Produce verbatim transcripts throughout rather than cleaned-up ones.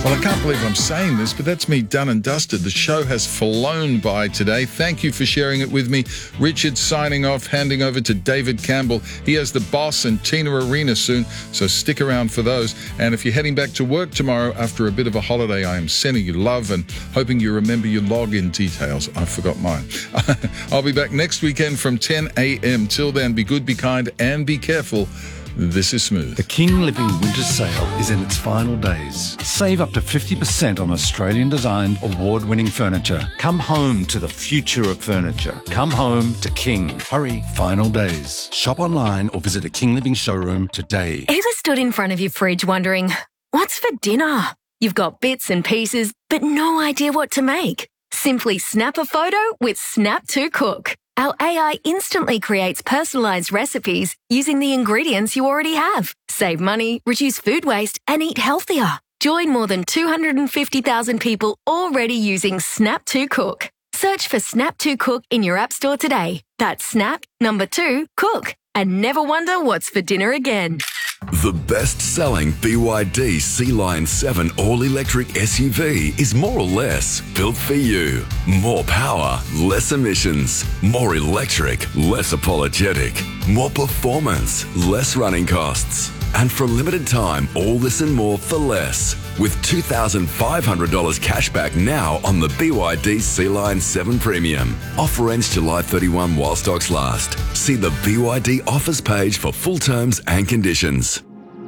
Well, I can't believe I'm saying this, but that's me done and dusted. The show has flown by today. Thank you for sharing it with me. Richard signing off, handing over to David Campbell. He has The Boss and Tina Arena soon, so stick around for those. And if you're heading back to work tomorrow after a bit of a holiday, I am sending you love and hoping you remember your login details. I forgot mine. I'll be back next weekend from ten a.m. Till then, be good, be kind, and be careful. This is Smooth. The King Living Winter Sale is in its final days. Save up to fifty percent on Australian-designed, award-winning furniture. Come home to the future of furniture. Come home to King. Hurry, final days. Shop online or visit a King Living showroom today. Ever stood in front of your fridge wondering, what's for dinner? You've got bits and pieces, but no idea what to make. Simply snap a photo with Snap to Cook. Our A I instantly creates personalised recipes using the ingredients you already have. Save money, reduce food waste, and eat healthier. Join more than two hundred fifty thousand people already using Snap to Cook. Search for Snap to Cook in your app store today. That's Snap, number two, Cook. And never wonder what's for dinner again. The best-selling B Y D Sea Lion seven all-electric S U V is more or less built for you. More power, less emissions. More electric, less apologetic. More performance, less running costs. And for a limited time, all this and more for less. With two thousand five hundred dollars cash back now on the B Y D Sea Lion seven Premium. Offer ends July thirty-first while stocks last. See the B Y D offers page for full terms and conditions.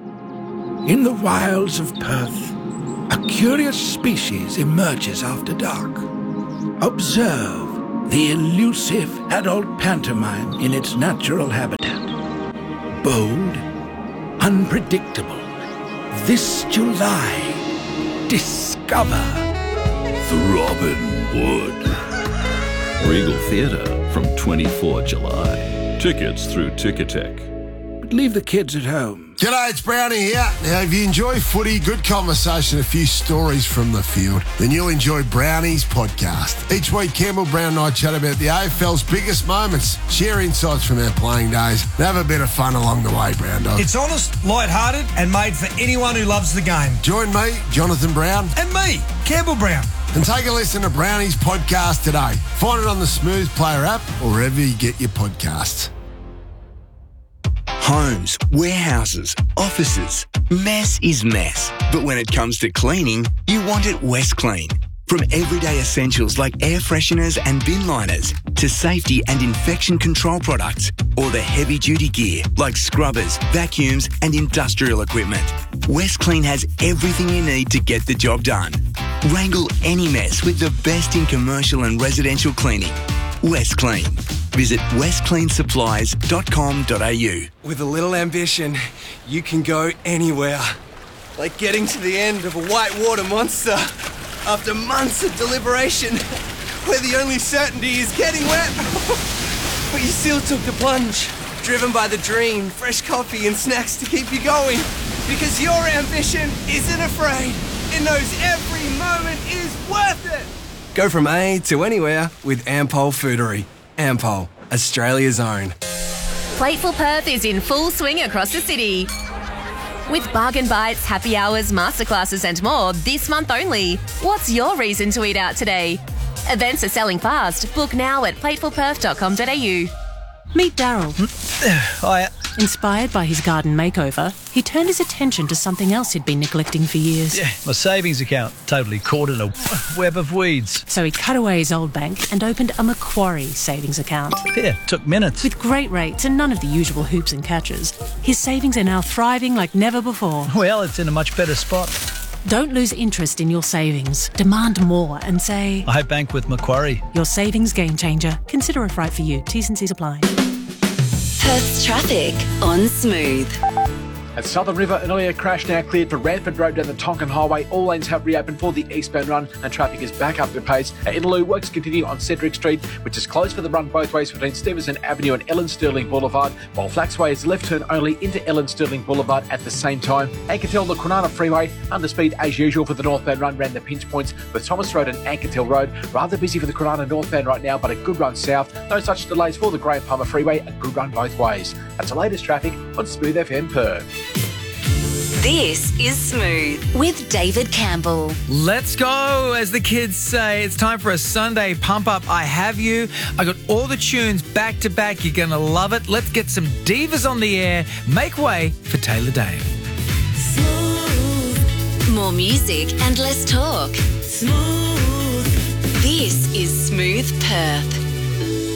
In the wilds of Perth, a curious species emerges after dark. Observe the elusive adult pantomime in its natural habitat. Bold, unpredictable. This July, discover The Robin Wood. Regal Theatre from twenty-fourth of July. Tickets through Ticketek. but leave the kids at home. G'day, it's Brownie here. Now, if you enjoy footy, good conversation, a few stories from the field, then you'll enjoy Brownie's podcast. Each week, Campbell Brown and I chat about the A F L's biggest moments, share insights from our playing days, and have a bit of fun along the way, Brown Dog. It's honest, light-hearted, and made for anyone who loves the game. Join me, Jonathan Brown. And me, Campbell Brown. And take a listen to Brownie's podcast today. Find it on the Smooth Player app or wherever you get your podcasts. Homes, warehouses, offices. Mess is mess. But when it comes to cleaning, you want it West Clean. From everyday essentials like air fresheners and bin liners to safety and infection control products, or the heavy-duty gear like scrubbers, vacuums and industrial equipment. West Clean has everything you need to get the job done. Wrangle any mess with the best in commercial and residential cleaning. West Clean. Visit west clean supplies dot com dot a u. With a little ambition, you can go anywhere. Like getting to the end of a whitewater monster after months of deliberation, where the only certainty is getting wet. But you still took the plunge, driven by the dream, fresh coffee and snacks to keep you going. Because your ambition isn't afraid. It knows every moment is worth it. Go from A to anywhere with Ampol Foodery. Ampol, Australia's own. Plateful Perth is in full swing across the city. With bargain bites, happy hours, masterclasses and more this month only. What's your reason to eat out today? Events are selling fast. Book now at plateful perth dot com dot a u. Meet Daryl. Hi. Inspired by his garden makeover, he turned his attention to something else he'd been neglecting for years. Yeah, my savings account totally caught in a web of weeds. So he cut away his old bank and opened a Macquarie savings account. Yeah, took minutes. With great rates and none of the usual hoops and catches, his savings are now thriving like never before. Well, it's in a much better spot. Don't lose interest in your savings. Demand more and say, I bank with Macquarie. Your savings game changer. Consider if right for you. T's and C's apply. Perth's traffic on Smooth. At Southern River, an earlier crash now cleared for Ranford Road down the Tonkin Highway. All lanes have reopened for the eastbound run and traffic is back up to pace. At Innaloo, works continue on Cedric Street, which is closed for the run both ways between Stevenson Avenue and Ellen Stirling Boulevard, while Flaxway is left turn only into Ellen Stirling Boulevard at the same time. Ankertel, the Kwinana Freeway, under speed as usual for the northbound run around the pinch points with Thomas Road and Ankertel Road. Rather busy for the Kwinana northbound right now, but a good run south. No such delays for the Graham Palmer Freeway, a good run both ways. That's the latest traffic on Smooth F M Perth. This is Smooth with David Campbell. Let's go, as the kids say. It's time for a Sunday pump up. I have you. I got all the tunes back to back. You're going to love it. Let's get some divas on the air. Make way for Taylor Dave. More music and less talk. Smooth. This is Smooth Perth.